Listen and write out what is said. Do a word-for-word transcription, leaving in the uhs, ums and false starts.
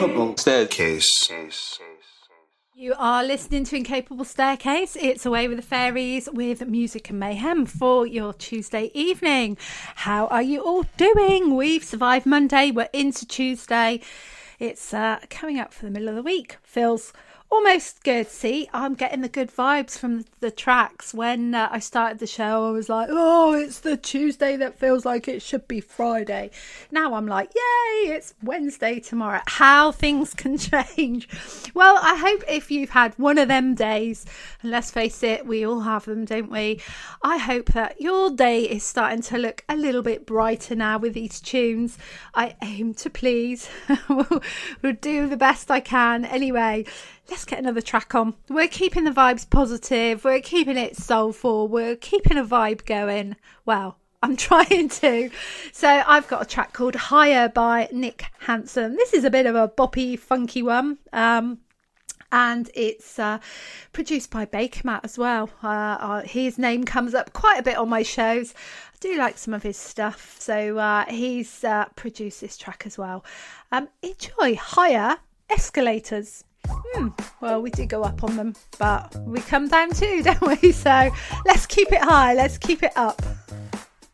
Incapable Staircase. You are listening to Incapable Staircase. It's Away with the Fairies with Music and Mayhem for your Tuesday evening. How are you all doing? We've survived Monday. We're into Tuesday. It's uh, coming up for the middle of the week. Feels almost good. See, I'm getting the good vibes from the tracks. When uh, I started the show, I was like, oh, it's the Tuesday that feels like it should be Friday. Now I'm like, yay, it's Wednesday tomorrow. How things can change. Well, I hope if you've had one of them days, and let's face it, we all have them, don't we? I hope that your day is starting to look a little bit brighter now with these tunes. I aim to please. we'll, we'll do the best I can. Anyway, let's get another track on. We're keeping the vibes positive. We're keeping it soulful. We're keeping a vibe going. Well, I'm trying to. So I've got a track called Higher by Nick Handsome. This is a bit of a boppy, funky one. Um, and it's uh, produced by Bakermat as well. Uh, uh, his name comes up quite a bit on my shows. I do like some of his stuff. So uh, he's uh, produced this track as well. Um, enjoy Higher Escalators. Hmm. Well, we do go up on them, but we come down too, don't we? So let's keep it high. Let's keep it up.